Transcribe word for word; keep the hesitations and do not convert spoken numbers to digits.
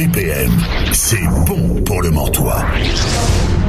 B P M, c'est bon pour le Mortois.